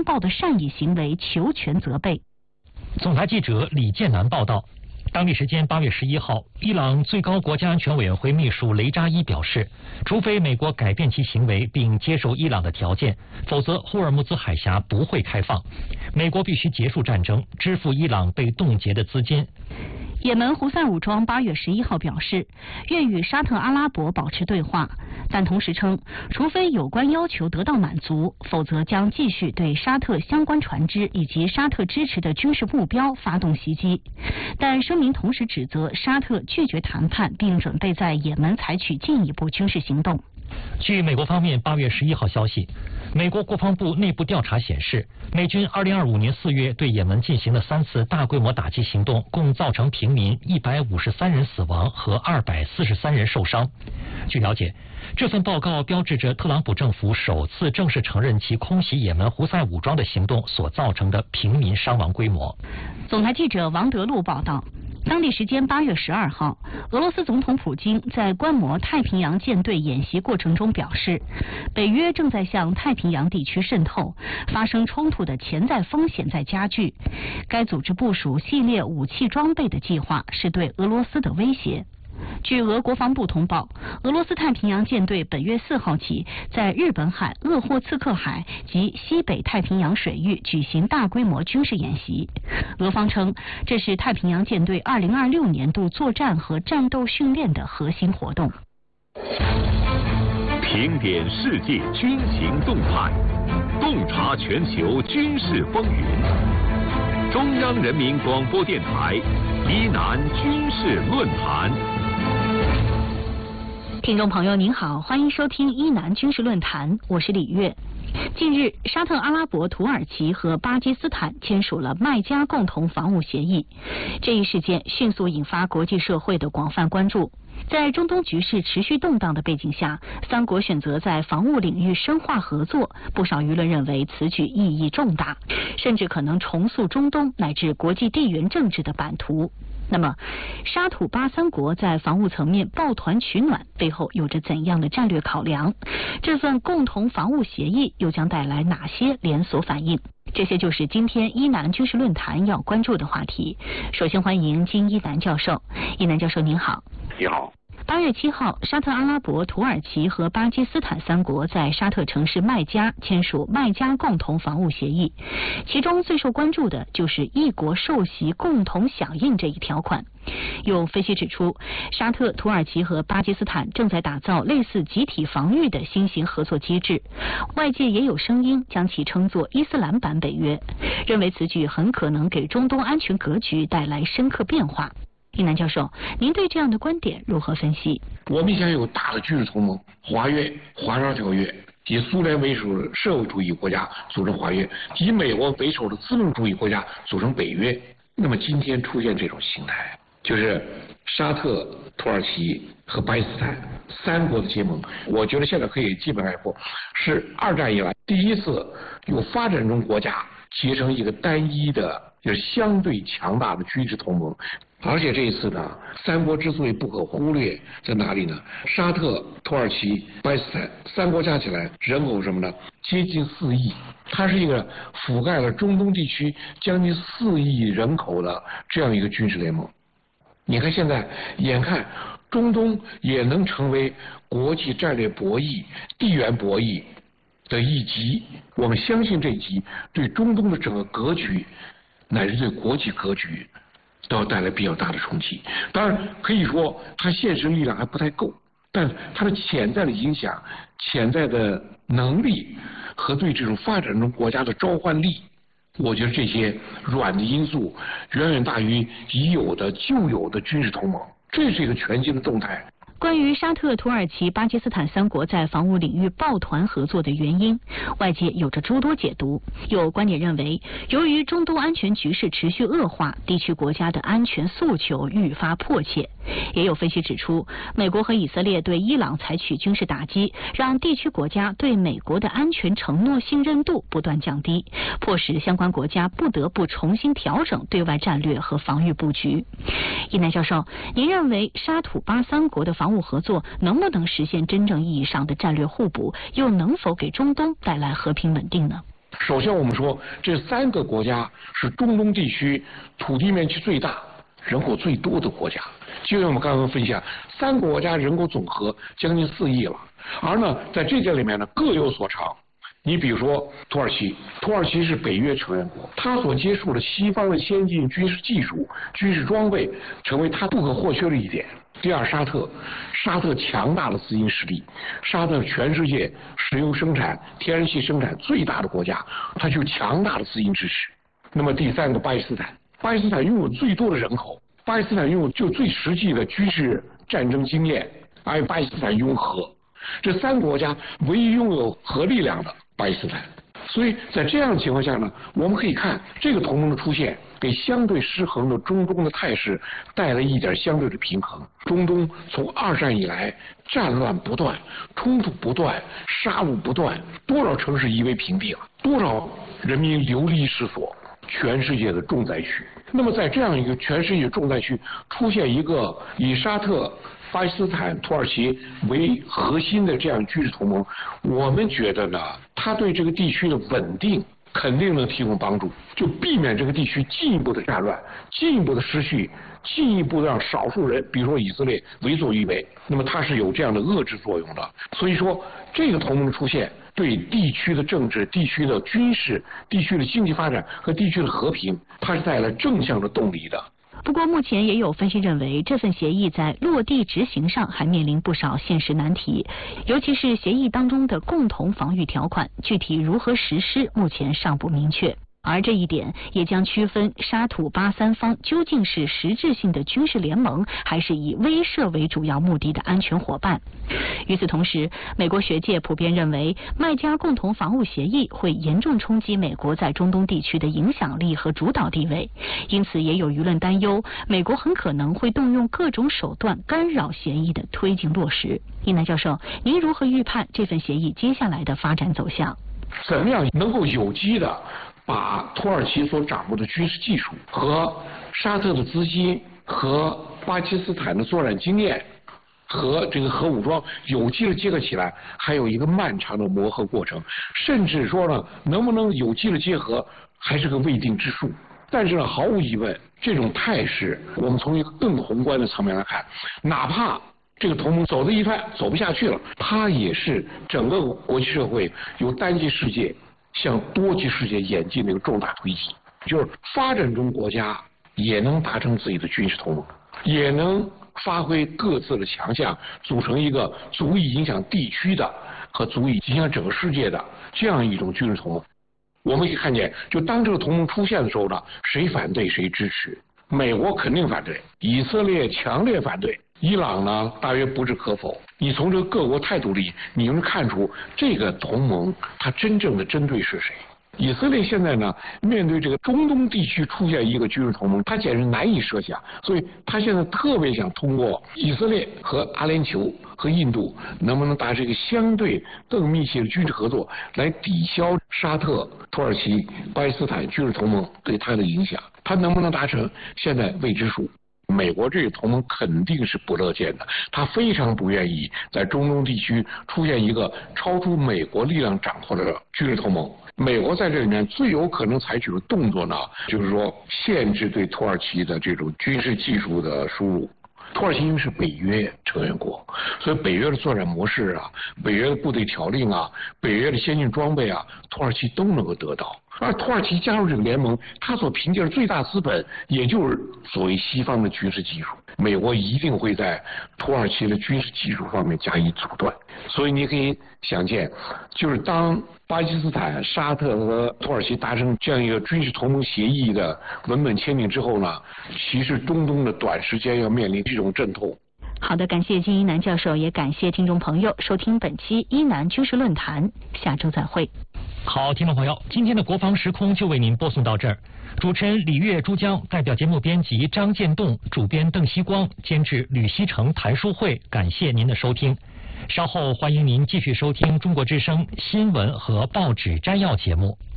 风暴的善意行为求全责备。 总台记者李建南报道。当地时间8月11号，伊朗最高国家安全委员会秘书雷扎伊表示，除非美国改变其行为并接受伊朗的条件，否则霍尔木兹海峡不会开放。美国必须结束战争，支付伊朗被冻结的资金。 也门胡塞武装8月11号表示，愿与沙特阿拉伯保持对话，但同时称，除非有关要求得到满足，否则将继续对沙特相关船只以及沙特支持的军事目标发动袭击。但声明同时指责沙特拒绝谈判，并准备在也门采取进一步军事行动。 据美国方面8月11号消息，美国国防部内部调查显示，美军2025年4月对也门进行的3次大规模打击行动，共造成平民153人死亡和243人受伤。据了解，这份报告标志着特朗普政府首次正式承认其空袭也门胡塞武装的行动所造成的平民伤亡规模。 总台记者王德禄报道。当地时间8月12号，俄罗斯总统普京在观摩太平洋舰队演习过程中表示，北约正在向太平洋地区渗透，发生冲突的潜在风险在加剧。该组织部署系列武器装备的计划是对俄罗斯的威胁。据俄国防部通报，俄罗斯太平洋舰队本月4号起在日本海、鄂霍次克海及西北太平洋水域举行大规模军事演习。俄方称，这是太平洋舰队2026年度作战和战斗训练的核心活动。 评点世界军情动态，洞察全球军事风云。中央人民广播电台伊南军事论坛。 听众朋友您好，欢迎收听伊南军事论坛，我是李月。近日，沙特阿拉伯、土耳其和巴基斯坦签署了麦加共同防务协议，这一事件迅速引发国际社会的广泛关注。在中东局势持续动荡的背景下，三国选择在防务领域深化合作，不少舆论认为此举意义重大，甚至可能重塑中东乃至国际地缘政治的版图。那么，沙土巴三国在防务层面抱团取暖，背后有着怎样的战略考量？这份共同防务协议又将带来哪些连锁反应？这些就是今天伊南军事论坛要关注的话题。首先欢迎金一南教授。一南教授您好。 你好。 8月7号，沙特阿拉伯、土耳其和巴基斯坦三国在沙特城市麦加签署麦加共同防务协议，其中最受关注的就是一国受袭共同响应这一条款。有分析指出，沙特、土耳其和巴基斯坦正在打造类似集体防御的新型合作机制，外界也有声音将其称作伊斯兰版北约，认为此举很可能给中东安全格局带来深刻变化。一南教授，您对这样的观点如何分析？ 我们现在有大的军事同盟，华约、华沙条约，以苏联为首的社会主义国家组成华约，以美国为首的资本主义国家组成北约。那么今天出现这种形态，就是沙特、土耳其和巴基斯坦三国的结盟，我觉得现在可以基本概括，是二战以来第一次有发展中国家结成一个单一的，就是相对强大的军事同盟。而且这一次呢，三国之所以不可忽略在哪里呢？沙特、土耳其、巴基斯坦三国加起来人口什么呢？接近4亿，它是一个覆盖了中东地区将近4亿人口的这样一个军事联盟。你看现在，眼看中东也能成为国际战略博弈、地缘博弈的一极，我们相信这一极对中东的整个格局，乃至对国际格局都要带来比较大的冲击。当然可以说它现实力量还不太够，但它的潜在的影响、潜在的能力和对这种发展中国家的召唤力，我觉得这些软的因素远远大于已有的旧有的军事同盟，这是一个全新的动态。 关于沙特、土耳其、巴基斯坦三国在防务领域抱团合作的原因，外界有着诸多解读。有观点认为，由于中东安全局势持续恶化，地区国家的安全诉求愈发迫切。也有分析指出，美国和以色列对伊朗采取军事打击，让地区国家对美国的安全承诺信任度不断降低，迫使相关国家不得不重新调整对外战略和防御布局。一南教授，您认为沙土巴三国的防务合作能不能实现真正意义上的战略互补，又能否给中东带来和平稳定呢？ 首先我们说，这3个国家是中东地区土地面积最大、人口最多的国家。就像我们刚刚分析，3个国家人口总和将近4亿了，而呢，在这点里面呢各有所长。你比如说土耳其是北约成员国，它所接触的西方的先进军事技术、军事装备，成为它不可或缺的一点。第二，沙特强大的资金实力，沙特全世界石油生产、天然气生产最大的国家，它具有强大的资金支持。那么第3个，巴基斯坦拥有最多的人口，巴基斯坦拥有就最实际的军事战争经验，还有巴基斯坦拥核，这3个国家唯一拥有核力量的巴基斯坦。所以在这样的情况下呢，我们可以看这个同盟的出现，给相对失衡的中东的态势带来一点相对的平衡。中东从2战以来战乱不断，冲突不断，杀戮不断，多少城市夷为平地了，多少人民流离失所，全世界的重灾区。那么在这样一个全世界重灾区出现一个以沙特、巴基斯坦、土耳其为核心的这样军事同盟，我们觉得呢，它对这个地区的稳定肯定能提供帮助，就避免这个地区进一步的战乱、进一步的失序、进一步的让少数人，比如说以色列为所欲为，那么它是有这样的遏制作用的。所以说，这个同盟的出现对地区的政治、地区的军事、地区的经济发展和地区的和平，它是带来正向的动力的。 不过目前也有分析认为，这份协议在落地执行上还面临不少现实难题，尤其是协议当中的共同防御条款，具体如何实施目前尚不明确。而这一点也将区分沙土巴3方究竟是实质性的军事联盟，还是以威慑为主要目的的安全伙伴。与此同时，美国学界普遍认为，麦加共同防务协议会严重冲击美国在中东地区的影响力和主导地位，因此也有舆论担忧，美国很可能会动用各种手段干扰协议的推进落实。一南教授，您如何预判这份协议接下来的发展走向？ 怎么样能够有机的把土耳其所掌握的军事技术和沙特的资金和巴基斯坦的作战经验和这个核武装有机的结合起来，还有一个漫长的磨合过程，甚至说呢，能不能有机的结合还是个未定之数。但是呢，毫无疑问，这种态势我们从一个更宏观的层面来看，哪怕这个同盟走得一半走不下去了，它也是整个国际社会由单极世界向多极世界演进的一个重大推进，就是发展中国家也能达成自己的军事同盟，也能发挥各自的强项，组成一个足以影响地区的和足以影响整个世界的这样一种军事同盟。我们可以看见，就当这个同盟出现的时候呢，谁反对谁支持。美国肯定反对，以色列强烈反对，伊朗呢大约不置可否。你从这个各国态度里，你能看出这个同盟它真正的针对是谁。以色列现在呢，面对这个中东地区出现一个军事同盟，他简直难以设想，所以他现在特别想通过以色列和阿联酋和印度能不能达成一个相对更密切的军事合作，来抵消沙特、土耳其、巴基斯坦军事同盟对他的影响。他能不能达成，现在未知数。美国这个同盟肯定是不乐见的，他非常不愿意在中东地区出现一个超出美国力量掌控的军事同盟。美国在这里面最有可能采取的动作呢，就是说限制对土耳其的这种军事技术的输入。土耳其因为是北约成员国，所以北约的作战模式啊，北约的部队条令啊，北约的先进装备啊，土耳其都能够得到。而土耳其加入这个联盟，它所凭借的最大资本，也就是所谓西方的军事技术。美国一定会在土耳其的军事技术方面加以阻断。所以你可以想见，就是当巴基斯坦、沙特和土耳其达成这样一个军事同盟协议的文本签订之后呢，其实中东的短时间要面临这种阵痛。 好的，感谢金一南教授，也感谢听众朋友收听本期一南军事论坛，下周再会。 好，听众朋友，今天的国防时空就为您播送到这儿。主持人李月、珠江，代表节目编辑张建栋，主编邓希光，监制吕锡成、谭书慧，感谢您的收听。稍后欢迎您继续收听中国之声新闻和报纸摘要节目。